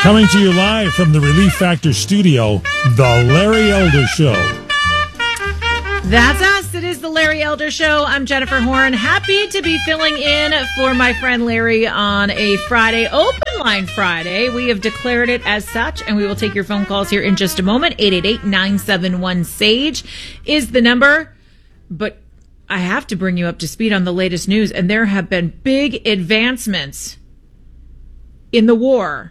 Coming to you live from the Relief Factor studio, The Larry Elder Show. That's us. It is The Larry Elder Show. I'm Jennifer Horn. Happy to be filling in for my friend Larry on a Friday, Open Line Friday. We have declared it as such, and we will take your phone calls here in just a moment. 888-971-SAGE is the number. But I have to bring you up to speed on the latest news, and there have been big advancements in the war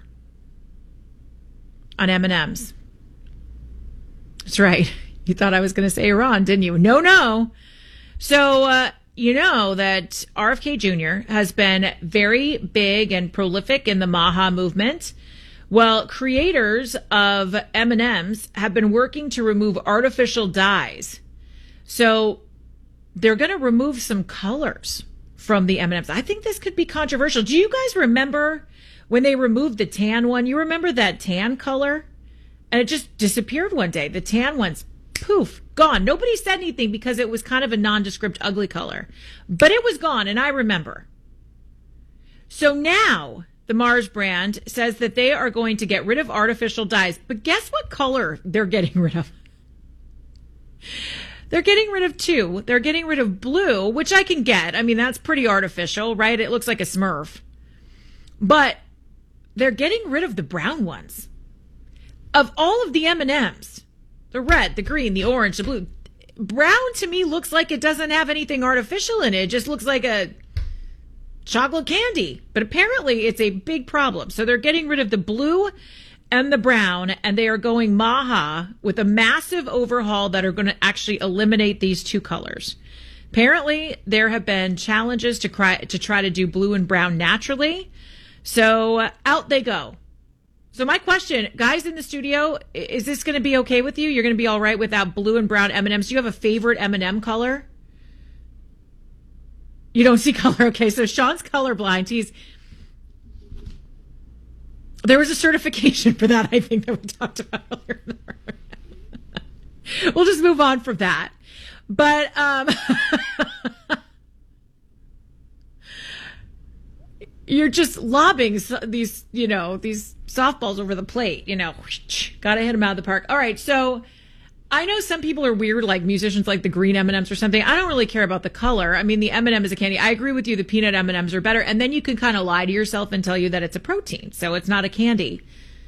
on M&Ms. That's right. You thought I was going to say Iran, didn't you? No. So, you know that RFK Jr. has been very big and prolific in the MAHA movement. Well, creators of M&Ms have been working to remove artificial dyes. So they're going to remove some colors from the M&Ms. I think this could be controversial. Do you guys remember when they removed the tan one? You remember that tan color? And it just disappeared one day. The tan one's poof, gone. Nobody said anything because it was kind of a nondescript, ugly color. But it was gone, and I remember. So now the Mars brand says that they are going to get rid of artificial dyes. But guess what color they're getting rid of? They're getting rid of two. They're getting rid of blue, which I can get. I mean, that's pretty artificial, right? It looks like a Smurf. But they're getting rid of the brown ones. Of all of the M&Ms, the red, the green, the orange, the blue, brown to me looks like it doesn't have anything artificial in it. It just looks like a chocolate candy. But apparently it's a big problem. So they're getting rid of the blue and the brown, and they are going MAHA with a massive overhaul that are going to actually eliminate these two colors. Apparently, there have been challenges to try to do blue and brown naturally. So out they go. So my question, guys in the studio, is this going to be okay with you? You're going to be all right without blue and brown M&Ms? Do you have a favorite M&M color? You don't see color. Okay, so Sean's colorblind. There was a certification for that, I think, that we talked about earlier. We'll just move on from that. But you're just lobbing these softballs over the plate, got to hit them out of the park. All right, so I know some people are weird, like musicians like the green M&Ms or something. I don't really care about the color. I mean, the M&M is a candy. I agree with you. The peanut M&Ms are better. And then you can kind of lie to yourself and tell you that it's a protein. So it's not a candy.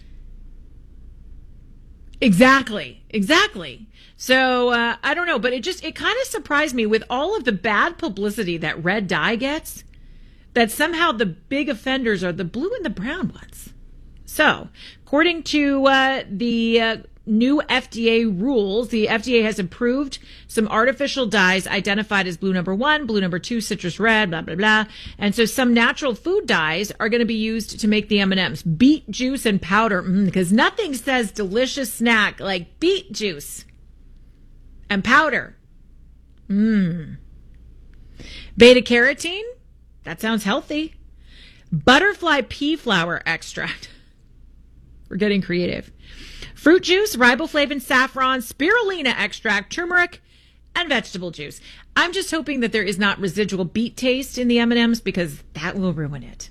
Exactly. So I don't know, but it kind of surprised me with all of the bad publicity that red dye gets, that somehow the big offenders are the blue and the brown ones. So according to the new FDA rules, the FDA has approved some artificial dyes identified as blue number 1, blue number 2, citrus red, blah, blah, blah. And so some natural food dyes are going to be used to make the M&Ms. Beet juice and powder, because nothing says delicious snack like beet juice and powder. Beta carotene, that sounds healthy. Butterfly pea flower extract. We're getting creative. Fruit juice, riboflavin, saffron, spirulina extract, turmeric, and vegetable juice. I'm just hoping that there is not residual beet taste in the M&Ms because that will ruin it.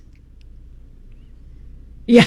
Yeah.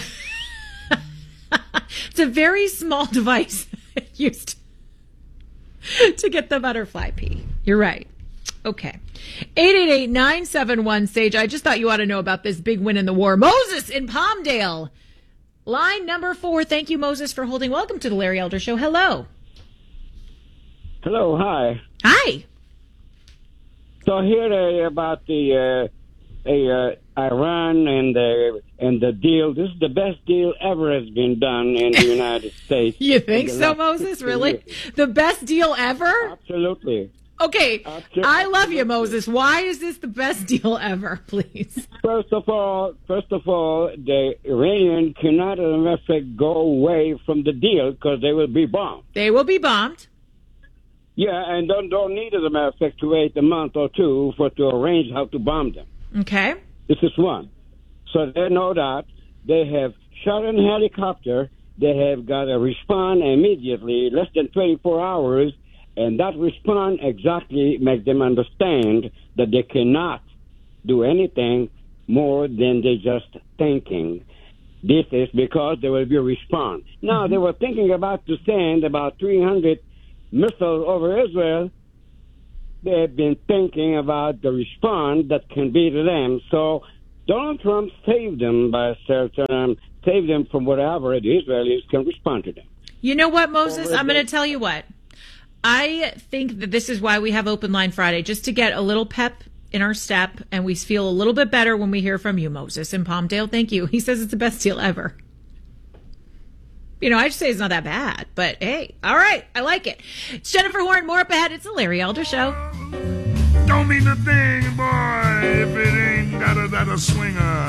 It's a very small device used to get the butterfly pea. You're right. Okay. 888-971-SAGE. I just thought you ought to know about this big win in the war. Moses in Palmdale. Line number 4. Thank you, Moses, for holding. Welcome to the Larry Elder Show. Hello. Hello. Hi. Hi. So here about the Iran and the deal. This is the best deal ever has been done in the United States. You think so, Moses? Really? The best deal ever? Absolutely. Okay, I love you, Moses. Why is this the best deal ever, please? First of all, the Iranians cannot, in effect, go away from the deal because they will be bombed. They will be bombed. Yeah, and don't need, as a matter of fact, to wait a month or two to arrange how to bomb them. Okay. This is one. So they know that. They have shot a helicopter. They have got to respond immediately, less than 24 hours. And that response exactly makes them understand that they cannot do anything more than they just thinking. this is because there will be a response. Now, they were thinking about to send about 300 missiles over Israel. They've been thinking about the response that can be to them. So Donald Trump saved them by save them from whatever the Israelis can respond to them. You know what, Moses? I'm going to tell you what. I think that this is why we have Open Line Friday, just to get a little pep in our step, and we feel a little bit better when we hear from you, Moses, in Palmdale. Thank you. He says it's the best deal ever. You know, I'd say it's not that bad, but hey, all right, I like it. It's Jennifer Horn, more up ahead. It's the Larry Elder Show. Don't mean a thing, boy, if it ain't got a swinger.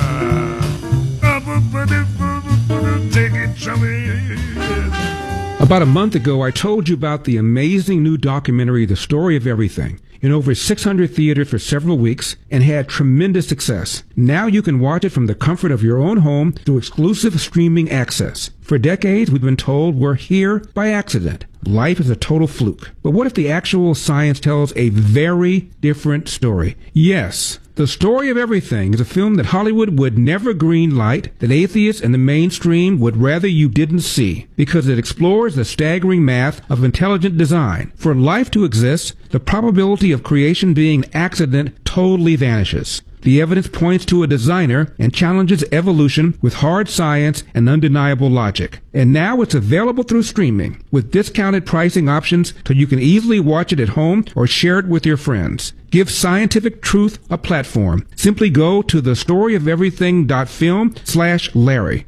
Take it, chummy. About a month ago, I told you about the amazing new documentary, The Story of Everything, in over 600 theaters for several weeks and had tremendous success. Now you can watch it from the comfort of your own home through exclusive streaming access. For decades, we've been told we're here by accident. Life is a total fluke. But what if the actual science tells a very different story? Yes. The Story of Everything is a film that Hollywood would never greenlight, that atheists and the mainstream would rather you didn't see, because it explores the staggering math of intelligent design. For life to exist, the probability of creation being an accident totally vanishes. The evidence points to a designer and challenges evolution with hard science and undeniable logic. And now it's available through streaming with discounted pricing options so you can easily watch it at home or share it with your friends. Give scientific truth a platform. Simply go to thestoryoferything.film/Larry.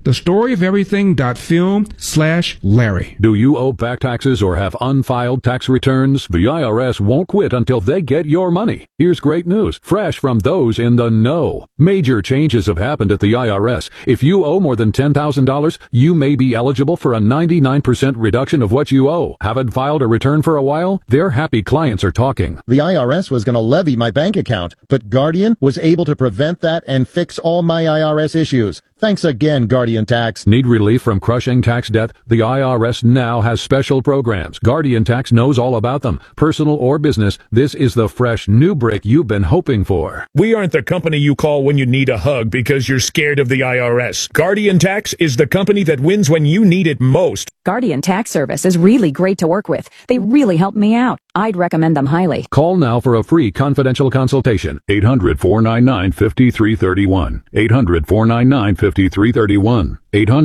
Thestoryoferything.film/Larry. Do you owe back taxes or have unfiled tax returns? The IRS won't quit until they get your money. Here's great news, fresh from those in the know. Major changes have happened at the IRS. If you owe more than $10,000, you may be eligible for a 99% reduction of what you owe. Haven't filed a return for a while? Their happy clients are talking. The IRS was going to levy my bank account, but Guardian was able to prevent that and fix all my IRS issues. Thanks again, Guardian Tax. Need relief from crushing tax debt? The IRS now has special programs. Guardian Tax knows all about them. Personal or business, this is the fresh new break you've been hoping for. We aren't the company you call when you need a hug because you're scared of the IRS. Guardian Tax is the company that wins when you need it most. Guardian Tax Service is really great to work with. They really helped me out. I'd recommend them highly. Call now for a free confidential consultation. 800-499-5331. 800-499-5331.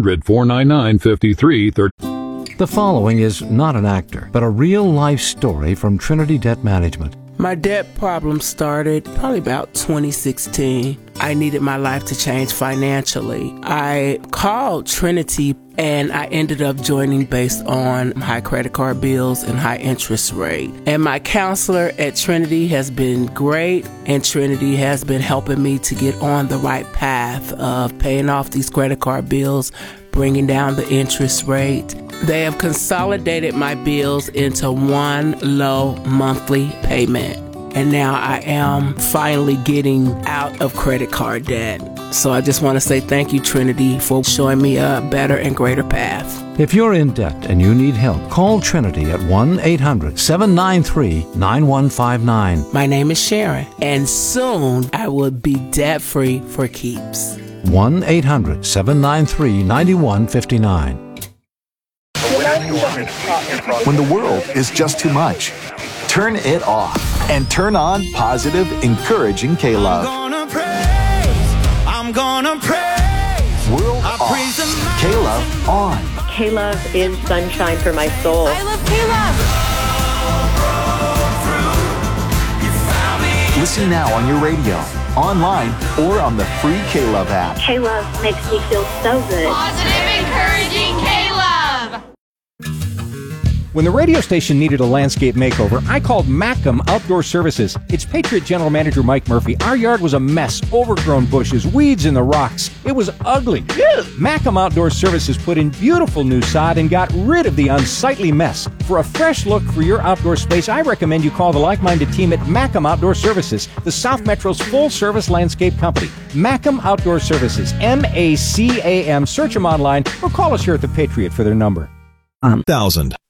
800-499-5331. The following is not an actor, but a real-life story from Trinity Debt Management. My debt problem started probably about 2016. I needed my life to change financially. I called Trinity and I ended up joining based on high credit card bills and high interest rate. And my counselor at Trinity has been great, and Trinity has been helping me to get on the right path of paying off these credit card bills, bringing down the interest rate. They have consolidated my bills into one low monthly payment. And now I am finally getting out of credit card debt. So I just want to say thank you, Trinity, for showing me a better and greater path. If you're in debt and you need help, call Trinity at 1-800-793-9159. My name is Sharon, and soon I will be debt-free for keeps. 1-800-793-9159. When the world is just too much, turn it off and turn on positive, encouraging K-Love. I'm gonna praise. World off. K-Love on. K-Love is sunshine for my soul. I love K-Love. Listen now on your radio, online, or on the free K-Love app. K-Love makes me feel so good. Positive, encouraging K-Love. When the radio station needed a landscape makeover, I called Mackem Outdoor Services. It's Patriot General Manager Mike Murphy. Our yard was a mess, overgrown bushes, weeds in the rocks. It was ugly. Mackem Outdoor Services put in beautiful new sod and got rid of the unsightly mess. For a fresh look for your outdoor space, I recommend you call the like-minded team at Mackem Outdoor Services, the South Metro's full-service landscape company. Mackem Outdoor Services, M-A-C-A-M. Search them online or call us here at the Patriot for their number. 1,000.